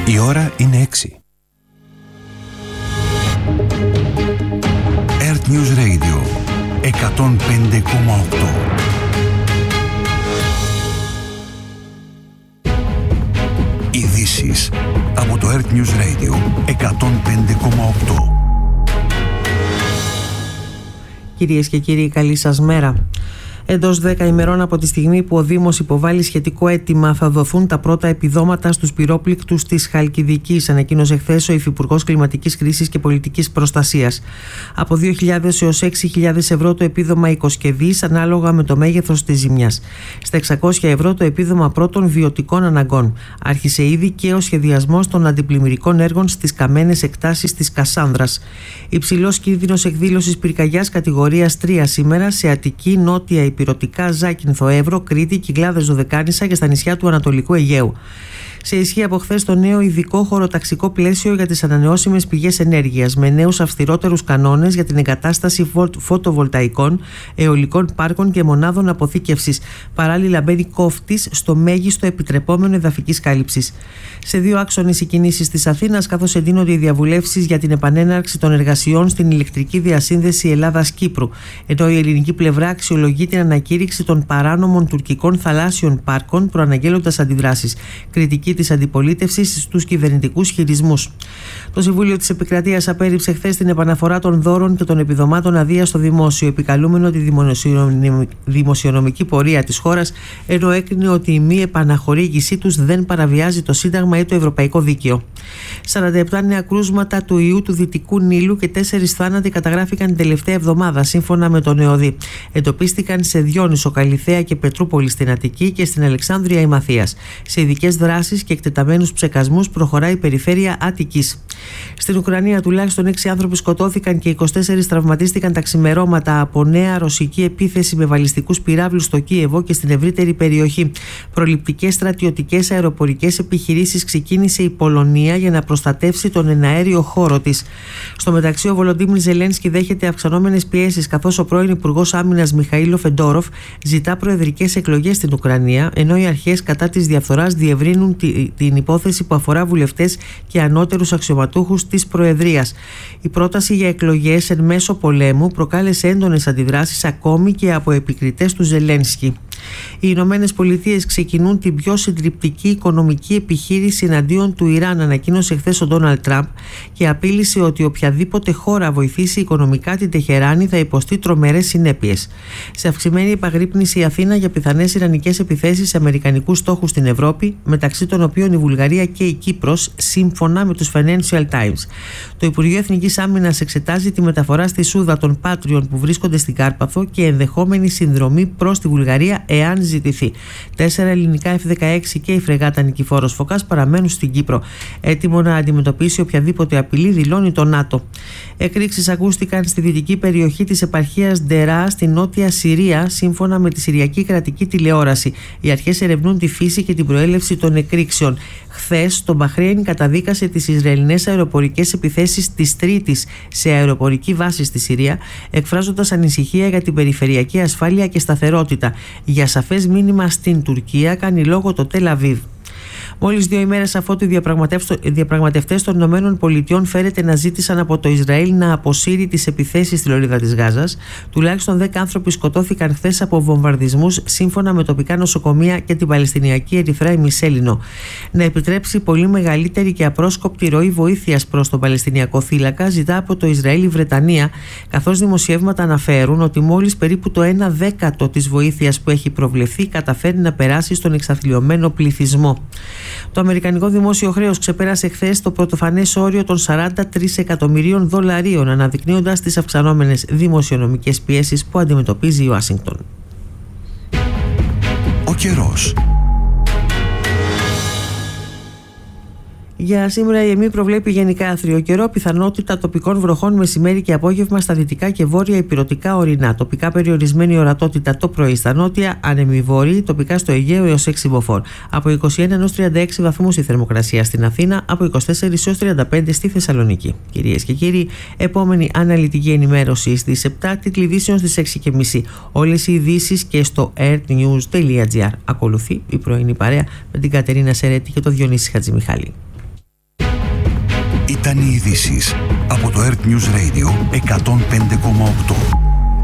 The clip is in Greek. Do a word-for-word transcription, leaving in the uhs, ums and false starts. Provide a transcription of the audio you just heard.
Η ώρα είναι έξι. Earth News Radio εκατόν πέντε κόμμα οκτώ. Ειδήσεις από το Earth News Radio εκατόν πέντε κόμμα οκτώ. Κυρίες και κύριοι, καλή σας μέρα. Εντός δέκα ημερών από τη στιγμή που ο Δήμος υποβάλλει σχετικό αίτημα, θα δοθούν τα πρώτα επιδόματα στους πυρόπληκτους της Χαλκιδικής, ανακοίνωσε χθες ο Υφυπουργός Κλιματικής Κρίσης και Πολιτικής Προστασίας. Από δύο χιλιάδες έως έξι χιλιάδες ευρώ το επίδομα οικοσκευής, ανάλογα με το μέγεθος της ζημιάς. Στα εξακόσια ευρώ το επίδομα πρώτων βιωτικών αναγκών. Άρχισε ήδη και ο σχεδιασμός των αντιπλημμυρικών έργων στις καμένες εκτάσεις της Κασάνδρας. Υψηλός κίνδυνος εκδήλωσης πυρκαγιάς κατηγορίας τρία σήμερα σε Αττική, Νότια Ηπειρωτικά, Ζάκυνθο, Εύρο, Κρήτη, Κυκλάδες, Δωδεκάνησα και στα νησιά του Ανατολικού Αιγαίου. Σε ισχύ από χθες το νέο ειδικό χωροταξικό πλαίσιο για τις ανανεώσιμες πηγές ενέργειας, με νέους αυστηρότερους κανόνες για την εγκατάσταση φωτοβολταϊκών, αιωλικών πάρκων και μονάδων αποθήκευσης. Παράλληλα, μπαίνει κόφτης στο μέγιστο επιτρεπόμενο εδαφικής κάλυψης. Σε δύο άξονες οι κινήσεις της Αθήνας, καθώς εντείνονται οι διαβουλεύσεις για την επανέναρξη των εργασιών στην ηλεκτρική διασύνδεση Ελλάδας-Κύπρου, ενώ η ελληνική πλευρά αξιολογεί την ανακήρυξη των παράνομων τουρκικών θαλάσσιων πάρκων, προαναγγέλλοντας αντιδράσεις. Κριτική της αντιπολίτευσης στους κυβερνητικούς χειρισμούς. Το Συμβούλιο της Επικρατείας απέρριψε χθες την επαναφορά των δώρων και των επιδομάτων αδείας στο δημόσιο, επικαλούμενο τη δημοσιονομική πορεία της χώρας, ενώ έκρινε ότι η μη επαναχορήγησή τους δεν παραβιάζει το Σύνταγμα ή το Ευρωπαϊκό Δίκαιο. σαράντα επτά νέα κρούσματα του ιού του Δυτικού Νείλου και τέσσερις θάνατοι καταγράφηκαν την τελευταία εβδομάδα, σύμφωνα με τον ΕΟΔΗ. Εντοπίστηκαν σε Διόνυσο, Καλιθέα και Πετρούπολη στην Αττική και στην Αλεξάνδρεια η Μαθίας. Σε ειδικές δράσεις και εκτεταμένους ψεκασμούς προχωράει η περιφέρεια Αττικής. Στην Ουκρανία τουλάχιστον έξι άνθρωποι σκοτώθηκαν και είκοσι τέσσερις τραυματίστηκαν τα ξημερώματα από νέα ρωσική επίθεση με βαλιστικούς πυράβλους στο Κίεβο και στην ευρύτερη περιοχή. Προληπτικές στρατιωτικές αεροπορικές επιχειρήσεις ξεκίνησε η Πολωνία για να προστατεύσει τον εναέριο χώρο της. Στο μεταξύ, ο Βολοντίμιρ Ζελένσκι δέχεται αυξανόμενες πιέσεις, καθώς ο πρώην Υπουργός Άμυνας Μιχαήλο Φεντόροφ ζητά προεδρικές εκλογές στην Ουκρανία, ενώ οι αρχές κατά της διαφθοράς διευρύνουν την υπόθεση που αφορά βουλευτές και ανώτερους αξιωματούχους της Προεδρίας. Η πρόταση για εκλογές εν μέσω πολέμου προκάλεσε έντονες αντιδράσεις ακόμη και από επικριτές του Ζελένσκι. Οι Ηνωμένες Πολιτείες ξεκινούν την πιο συντριπτική οικονομική επιχείρηση εναντίον του Ιράν, ανακοίνωσε χθες ο Ντόναλντ Τραμπ και απείλησε ότι οποιαδήποτε χώρα βοηθήσει οικονομικά την Τεχεράνη θα υποστεί τρομερές συνέπειες. Σε αυξημένη επαγρύπνηση η Αθήνα για πιθανές ιρανικές επιθέσεις σε αμερικανικούς στόχους στην Ευρώπη, μεταξύ των οποίων η Βουλγαρία και η Κύπρος, σύμφωνα με τους Financial Times. Το Υπουργείο Εθνικής Άμυνας εξετάζει τη μεταφορά στη Σούδα των Πάτριων που βρίσκονται στην Κάρπαθο και ενδεχόμενη συνδρομή προς τη Βουλγαρία εάν ζητηθεί. Τέσσερα ελληνικά εφ δεκαέξι και η φρεγάτα Νικηφόρος Φωκάς παραμένουν στην Κύπρο. Έτοιμο να αντιμετωπίσει οποιαδήποτε απειλή, δηλώνει το ΝΑΤΟ. Εκρήξεις ακούστηκαν στη δυτική περιοχή της επαρχίας Ντερά στη νότια Συρία, σύμφωνα με τη Συριακή Κρατική Τηλεόραση. Οι αρχές ερευνούν τη φύση και την προέλευση των εκρήξεων. Χθες, το Μπαχρέιν καταδίκασε τις Ισραηλινές αεροπορικές επιθέσεις της Τρίτης σε αεροπορική βάση στη Συρία, εκφράζοντας ανησυχία για την περιφερειακή ασφάλεια και σταθερότητα. Για σαφές μήνυμα στην Τουρκία κάνει λόγο το Τελ Αβίβ. Μόλις δύο ημέρες αφότου οι διαπραγματευτές των Ηνωμένων Πολιτειών φέρεται να ζήτησαν από το Ισραήλ να αποσύρει τις επιθέσεις στη λωρίδα της Γάζας, τουλάχιστον δέκα άνθρωποι σκοτώθηκαν χθες από βομβαρδισμούς, σύμφωνα με τοπικά νοσοκομεία και την Παλαιστινιακή Ερυθρά Ημισέλινο. Να επιτρέψει πολύ μεγαλύτερη και απρόσκοπτη ροή βοήθειας προς τον Παλαιστινιακό θύλακα ζητά από το Ισραήλ η Βρετανία, καθώς δημοσιεύματα αναφέρουν ότι μόλις περίπου το ένα δέκατο της βοήθειας που έχει προβλεφθεί καταφέρει να περάσει στον εξαθλιωμένο πληθυσμό. Το αμερικανικό δημόσιο χρέος ξεπέρασε χθες το πρωτοφανές όριο των σαράντα τρία εκατομμυρίων δολαρίων, αναδεικνύοντας τις αυξανόμενες δημοσιονομικές πιέσεις που αντιμετωπίζει η Ουάσιγκτον. Ο καιρός. Για σήμερα η ΕΜΗ προβλέπει γενικά άθριο καιρό, πιθανότητα τοπικών βροχών μεσημέρι και απόγευμα στα δυτικά και βόρεια ηπειρωτικά ορεινά. Τοπικά περιορισμένη ορατότητα το πρωί στα νότια, άνεμοι βόρειοι, τοπικά στο Αιγαίο έως έξι μποφόρ. Από είκοσι ένα έως τριάντα έξι βαθμούς η θερμοκρασία στην Αθήνα, από είκοσι τέσσερα έως τριάντα πέντε στη Θεσσαλονίκη. Κυρίες και κύριοι, επόμενη αναλυτική ενημέρωση στις επτά, τίτλοι ειδήσεων στις έξι και μισή. Όλες οι ειδήσεις και στο earthnews τελεία gr. Ακολουθεί η πρωινή παρέα με την Κατερίνα Σερέτη και τον Διονύση Χατζημιχάλη. Ήταν οι ειδήσεις από το Earth News Radio εκατόν πέντε κόμμα οκτώ.